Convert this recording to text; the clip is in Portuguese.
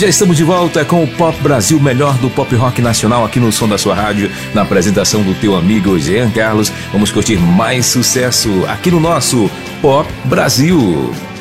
Já estamos de volta com o Pop Brasil, melhor do pop rock nacional, aqui no som da sua rádio, na apresentação do teu amigo Jean Carlos. Vamos curtir mais sucesso aqui no nosso Pop Brasil.